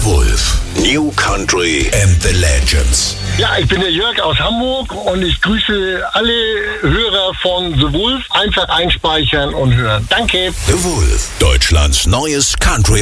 Wolf. New Country and the Legends. Ja, ich bin der Jörg aus Hamburg und ich grüße alle Hörer von The Wolf. Einfach einspeichern und hören. Danke. The Wolf, Deutschlands neues Country